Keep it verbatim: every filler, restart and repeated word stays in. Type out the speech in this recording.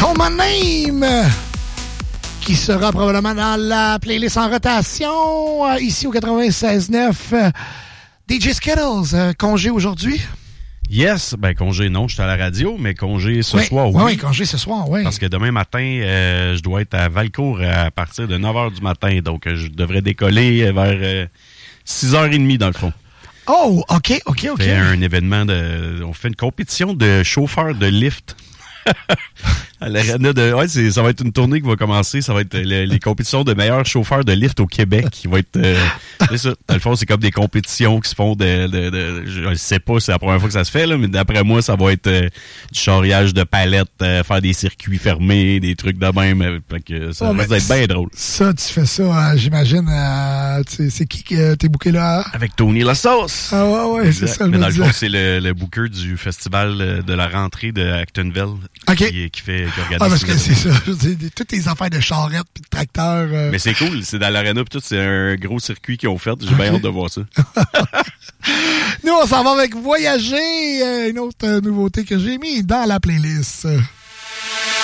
Call My Name, qui sera probablement dans la playlist en rotation, euh, ici au quatre-vingt-seize neuf. Euh, D J Skittles, euh, congé aujourd'hui? Yes, ben congé non, je suis à la radio, mais congé ce oui, soir, oui. Oui, oui, congé ce soir, oui. Parce que demain matin, euh, je dois être à Valcourt à partir de neuf heures du matin, donc je devrais décoller vers euh, six heures trente dans le fond. Oh, OK, OK, OK. C'est un événement de... On fait une compétition de chauffeurs de lift. À l'arena de... Ouais, c'est, ça va être une tournée qui va commencer. Ça va être le, les compétitions de meilleurs chauffeurs de lift au Québec. Qui va être... Euh, c'est ça. Dans le fond, c'est comme des compétitions qui se font de... de, de je ne sais pas si c'est la première fois que ça se fait, là, mais d'après moi, ça va être euh, du charriage de palettes, euh, faire des circuits fermés, des trucs de même. Euh, fait que ça oh, va être bien drôle. Ça, tu fais ça, euh, j'imagine. Euh, c'est qui que t'es booké là? Avec Tony La Sauce. Ah ouais, ouais, exact. C'est ça. Mais dans le dire. fond, c'est le, le booker du festival de la rentrée de Actonville okay. qui, qui fait qui organise. Ah, parce que c'est ça. C'est toutes les affaires de charrettes puis de tracteurs. Euh... Mais c'est cool. C'est dans l'aréna puis tout. C'est un gros circuit qu'ils ont fait. J'ai okay. bien hâte de voir ça. Nous, on s'en va avec Voyager, une autre nouveauté que j'ai mis dans la playlist.